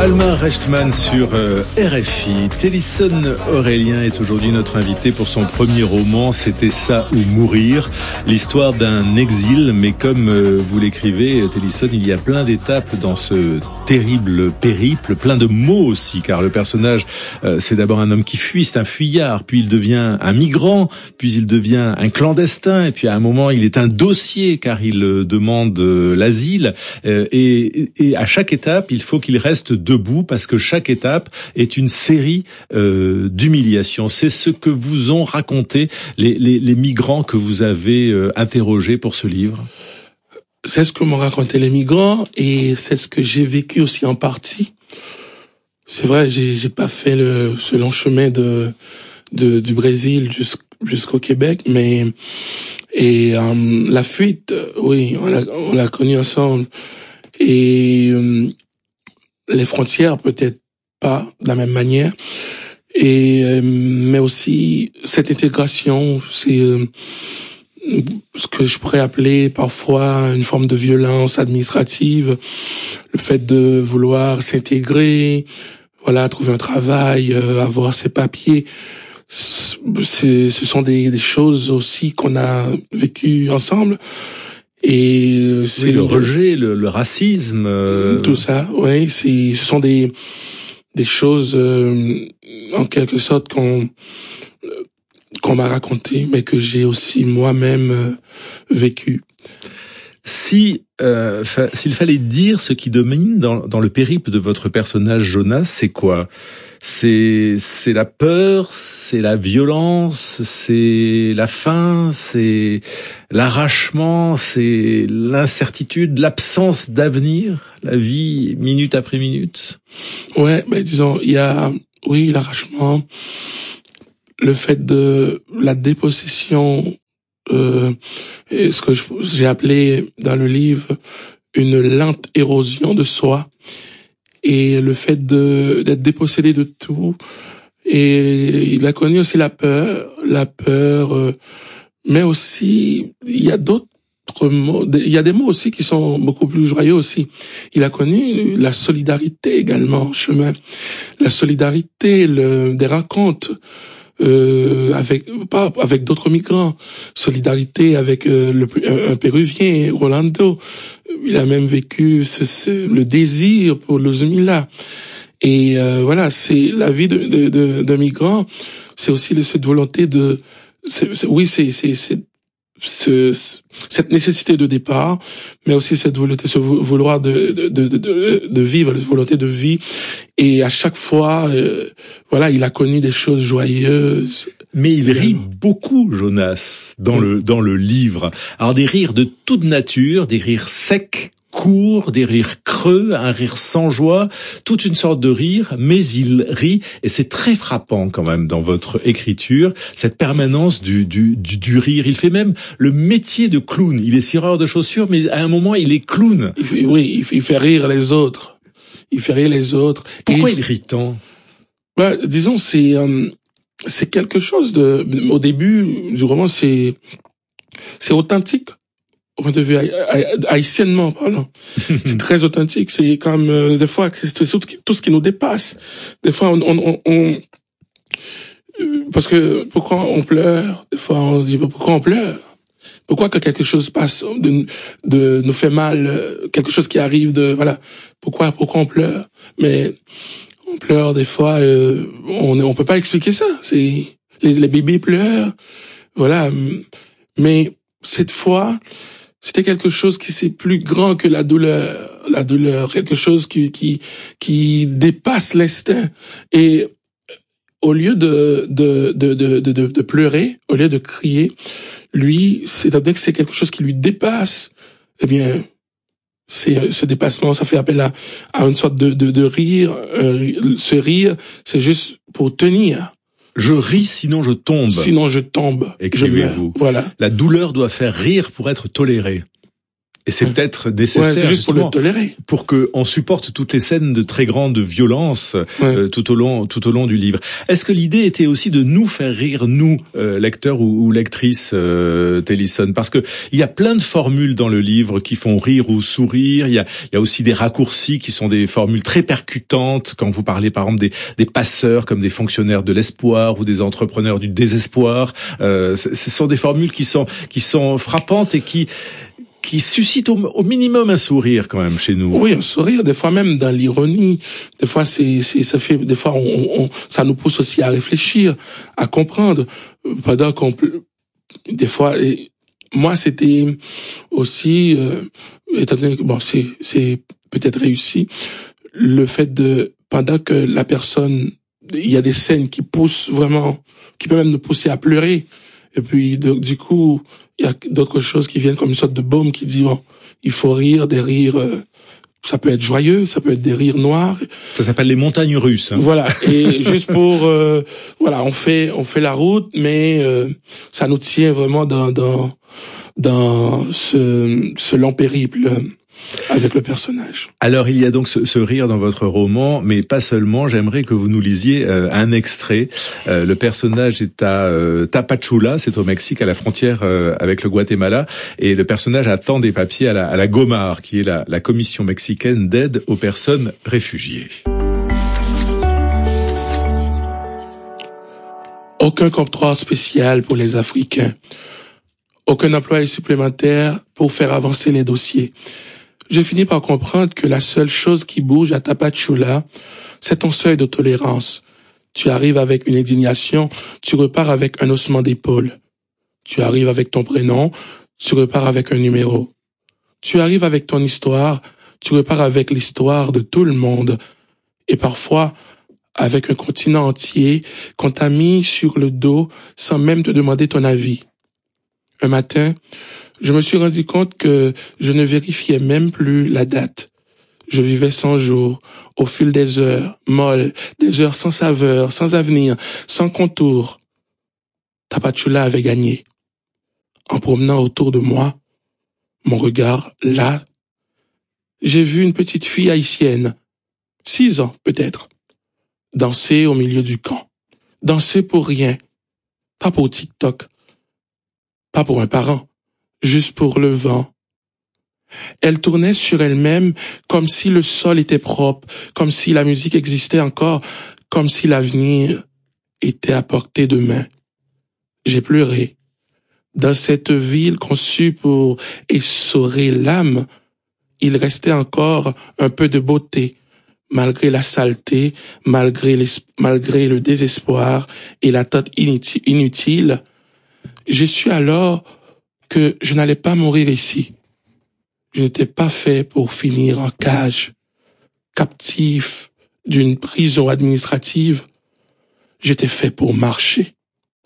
Alma Rechtman sur RFI. Télisson Aurélien est aujourd'hui notre invité pour son premier roman, C'était ça ou mourir. L'histoire d'un exil, mais comme vous l'écrivez, Télisson, il y a plein d'étapes dans ce terrible périple, plein de mots aussi, car le personnage, c'est d'abord un homme qui fuit, c'est un fuyard, puis il devient un migrant, puis il devient un clandestin, et puis à un moment, il est un dossier, car il demande l'asile, et à chaque étape, il faut qu'il reste debout, parce que chaque étape est une série d'humiliations. C'est ce que vous ont raconté les migrants que vous avez interrogés pour ce livre. C'est ce que m'ont raconté les migrants et c'est ce que j'ai vécu aussi en partie. C'est vrai, j'ai pas fait ce long chemin du Brésil jusqu'au Québec, mais la fuite, oui, on l'a connue ensemble. Et les frontières peut-être pas de la même manière. Mais aussi cette intégration, c'est ce que je pourrais appeler parfois une forme de violence administrative, le fait de vouloir s'intégrer, voilà, trouver un travail, avoir ses papiers. Ce sont des choses aussi qu'on a vécues ensemble. Et c'est le rejet, le racisme, tout ça, oui, ce sont des choses en quelque sorte qu'on m'a raconté, mais que j'ai aussi moi-même vécu. S'il fallait dire ce qui domine dans le périple de votre personnage Jonas, c'est quoi? C'est la peur, c'est la violence, c'est la faim, c'est l'arrachement, c'est l'incertitude, l'absence d'avenir, la vie minute après minute. Ouais, mais disons, il y a, oui, l'arrachement, le fait de la dépossession, et ce que j'ai appelé dans le livre une lente érosion de soi, et le fait d'être dépossédé de tout. Et il a connu aussi la peur, mais aussi il y a d'autres mots, il y a des mots aussi qui sont beaucoup plus joyeux aussi. Il a connu la solidarité également en chemin, la solidarité, des rencontres avec d'autres migrants, solidarité avec un Péruvien, Rolando. Il a même vécu le désir pour Luzmila. Et voilà, c'est la vie d'un migrant. C'est aussi cette volonté cette nécessité de départ, mais aussi cette volonté, ce vouloir de vivre, cette volonté de vie. Et à chaque fois, voilà, il a connu des choses joyeuses. Mais il rit beaucoup, Jonas, dans le livre. Alors des rires de toute nature, des rires secs, courts, des rires creux, un rire sans joie, toute une sorte de rire, mais il rit, et c'est très frappant quand même dans votre écriture, cette permanence du rire. Il fait même le métier de clown. Il est cireur de chaussures, mais à un moment, il est clown. Il fait rire les autres. Il fait rire les autres. Pourquoi il rit tant? Disons, c'est quelque chose au début du roman, c'est authentique. Au point de vue haïtiennement parlant, c'est très authentique. C'est comme des fois c'est tout ce qui nous dépasse. Des fois on parce que pourquoi on pleure? Des fois on se dit pourquoi on pleure? Pourquoi que quelque chose passe de nous fait mal, quelque chose qui arrive voilà. Pourquoi on pleure? Mais on pleure des fois, on peut pas expliquer ça. C'est les bébés pleurent, voilà. Mais cette fois, c'était quelque chose qui c'est plus grand que la douleur, quelque chose qui dépasse l'instinct. Et au lieu de pleurer, au lieu de crier, lui, c'est-à-dire que c'est quelque chose qui lui dépasse. Eh bien, ce dépassement, ça fait appel à une sorte de rire. Ce rire, c'est juste pour tenir. Je ris, sinon je tombe. Sinon je tombe. Écrivez-vous. Voilà. La douleur doit faire rire pour être tolérée. Et c'est peut-être nécessaire, c'est juste pour le tolérer, pour que on supporte toutes les scènes de très grande violence tout au long du livre. Est-ce que l'idée était aussi de nous faire rire, nous, lecteurs ou lectrices, Tennyson, parce que il y a plein de formules dans le livre qui font rire ou sourire. Il y a aussi des raccourcis qui sont des formules très percutantes quand vous parlez, par exemple, des passeurs comme des fonctionnaires de l'espoir ou des entrepreneurs du désespoir. Ce sont des formules qui sont frappantes et qui suscite au minimum un sourire quand même chez nous. Oui, un sourire, des fois même dans l'ironie. Des fois ça fait, des fois ça nous pousse aussi à réfléchir, à comprendre. Pendant qu'on peut, des fois, moi c'était aussi, étant donné que bon, c'est peut-être réussi, le fait pendant que la personne, il y a des scènes qui poussent vraiment, qui peuvent même nous pousser à pleurer. Et puis du coup, il y a d'autres choses qui viennent comme une sorte de baume qui dit bon, il faut rire, des rires, ça peut être joyeux, ça peut être des rires noirs. Ça s'appelle les montagnes russes. Hein. Voilà, et juste pour voilà, on fait la route, mais ça nous tient vraiment dans ce long périple avec le personnage. Alors il y a donc ce rire dans votre roman, mais pas seulement. J'aimerais que vous nous lisiez un extrait. Le personnage est à Tapachula, c'est au Mexique, à la frontière avec le Guatemala, et le personnage attend des papiers à la Gomar, qui est la commission mexicaine d'aide aux personnes réfugiées. Aucun comptoir spécial pour les Africains. Aucun employé supplémentaire pour faire avancer les dossiers. J'ai fini par comprendre que la seule chose qui bouge à Tapachula, c'est ton seuil de tolérance. Tu arrives avec une indignation, tu repars avec un haussement d'épaule. Tu arrives avec ton prénom, tu repars avec un numéro. Tu arrives avec ton histoire, tu repars avec l'histoire de tout le monde. Et parfois, avec un continent entier qu'on t'a mis sur le dos sans même te demander ton avis. Un matin, je me suis rendu compte que je ne vérifiais même plus la date. Je vivais 100 jours, au fil des heures, molles, des heures sans saveur, sans avenir, sans contour. Tapachula avait gagné. En promenant autour de moi, mon regard là, j'ai vu une petite fille haïtienne, 6 ans peut-être, danser au milieu du camp. Danser pour rien, pas pour TikTok, pas pour un parent, juste pour le vent. Elle tournait sur elle-même comme si le sol était propre, comme si la musique existait encore, comme si l'avenir était à portée de main. J'ai pleuré. Dans cette ville conçue pour essorer l'âme, il restait encore un peu de beauté, malgré la saleté, malgré le désespoir et l'attente inutile. J'ai su alors que je n'allais pas mourir ici. Je n'étais pas fait pour finir en cage, captif d'une prison administrative. J'étais fait pour marcher.